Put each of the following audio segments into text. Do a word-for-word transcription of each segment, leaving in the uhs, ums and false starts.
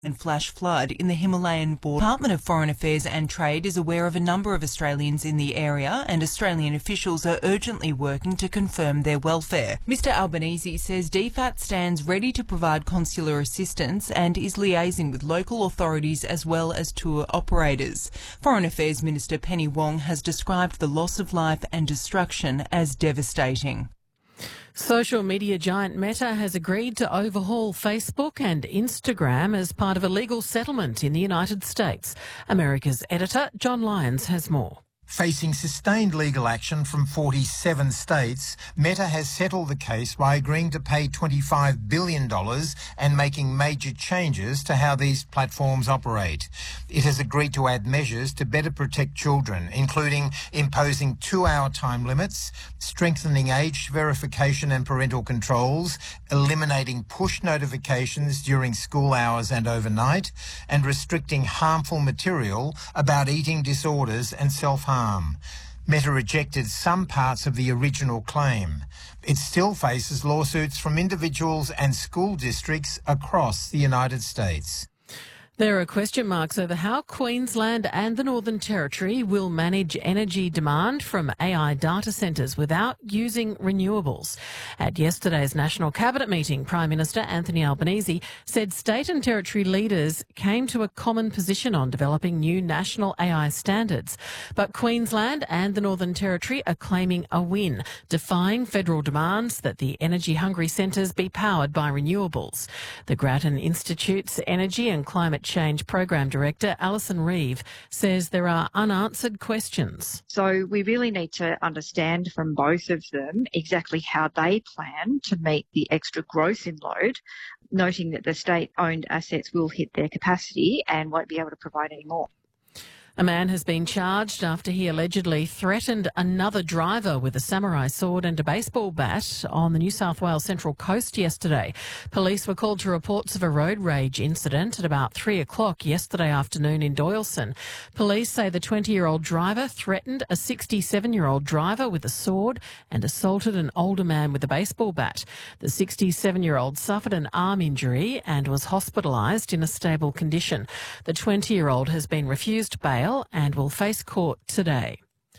and flash flood in the Himalayan border. The Department of Foreign Affairs and Trade is aware of a number of Australians in the area, and Australian officials are urgently working to confirm their welfare. Mister Albanese says D FAT stands ready to provide consular assistance and is liaising with local authorities as well as tour operators. Foreign Affairs Minister Penny Wong has described the loss of life and destruction as devastating. Social media giant Meta has agreed to overhaul Facebook and Instagram as part of a legal settlement in the United States. America's editor, John Lyons, has more. Facing sustained legal action from forty-seven states, Meta has settled the case by agreeing to pay twenty-five billion dollars and making major changes to how these platforms operate. It has agreed to add measures to better protect children, including imposing two-hour time limits, strengthening age verification and parental controls, eliminating push notifications during school hours and overnight, and restricting harmful material about eating disorders and self-harm. Meta rejected some parts of the original claim. It still faces lawsuits from individuals and school districts across the United States. There are question marks over how Queensland and the Northern Territory will manage energy demand from A I data centres without using renewables. At yesterday's National Cabinet meeting, Prime Minister Anthony Albanese said state and territory leaders came to a common position on developing new national A I standards. But Queensland and the Northern Territory are claiming a win, defying federal demands that the energy-hungry centres be powered by renewables. The Grattan Institute's Energy and Climate Change Program Director Alison Reeve says there are unanswered questions. So we really need to understand from both of them exactly how they plan to meet the extra growth in load, noting that the state-owned assets will hit their capacity and won't be able to provide any more. A man has been charged after he allegedly threatened another driver with a samurai sword and a baseball bat on the New South Wales Central Coast yesterday. Police were called to reports of a road rage incident at about three o'clock yesterday afternoon in Doyleson. Police say the twenty-year-old driver threatened a sixty-seven-year-old driver with a sword and assaulted an older man with a baseball bat. The sixty-seven-year-old suffered an arm injury and was hospitalised in a stable condition. The twenty-year-old has been refused bail and will face court today.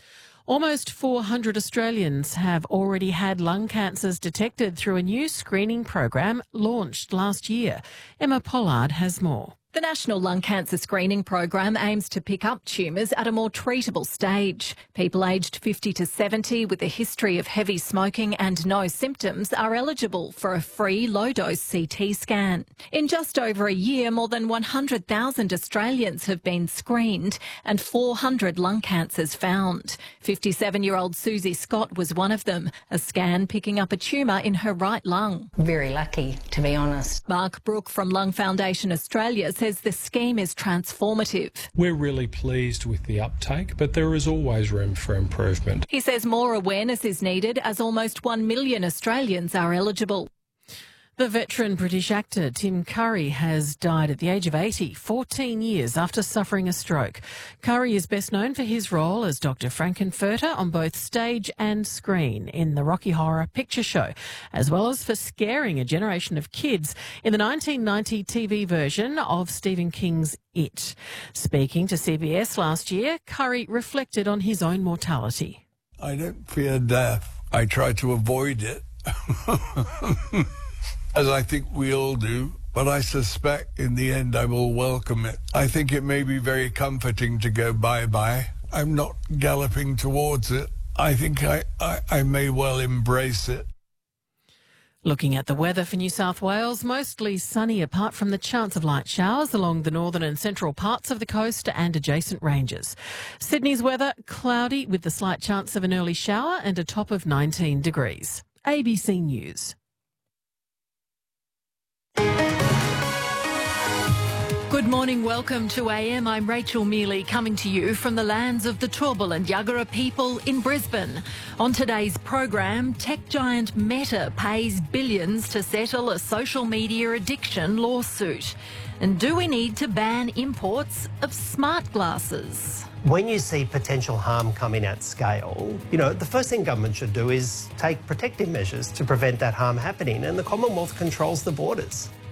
Almost four hundred Australians have already had lung cancers detected through a new screening program launched last year. Emma Pollard has more. The National Lung Cancer Screening Program aims to pick up tumours at a more treatable stage. People aged fifty to seventy with a history of heavy smoking and no symptoms are eligible for a free low-dose C T scan. In just over a year, more than one hundred thousand Australians have been screened and four hundred lung cancers found. fifty-seven-year-old Susie Scott was one of them, a scan picking up a tumour in her right lung. Very lucky, to be honest. Mark Brook from Lung Foundation Australia says the scheme is transformative. We're really pleased with the uptake, but there is always room for improvement. He says more awareness is needed as almost one million Australians are eligible. The veteran British actor Tim Curry has died at the age of eighty, fourteen years after suffering a stroke. Curry is best known for his role as Doctor Frankenfurter on both stage and screen in the Rocky Horror Picture Show, as well as for scaring a generation of kids in the nineteen ninety T V version of Stephen King's It. Speaking to C B S last year, Curry reflected on his own mortality. I don't fear death. I try to avoid it. As I think we all do, but I suspect in the end I will welcome it. I think it may be very comforting to go bye-bye. I'm not galloping towards it. I think I, I, I may well embrace it. Looking at the weather for New South Wales, mostly sunny apart from the chance of light showers along the northern and central parts of the coast and adjacent ranges. Sydney's weather, cloudy with the slight chance of an early shower and a top of nineteen degrees. A B C News. Good morning, welcome to A M. I'm Rachel Mealy coming to you from the lands of the Turrbal and Yagara people in Brisbane. On today's program, tech giant Meta pays billions to settle a social media addiction lawsuit. And do we need to ban imports of smart glasses? When you see potential harm coming at scale, you know, the first thing government should do is take protective measures to prevent that harm happening, and the Commonwealth controls the borders.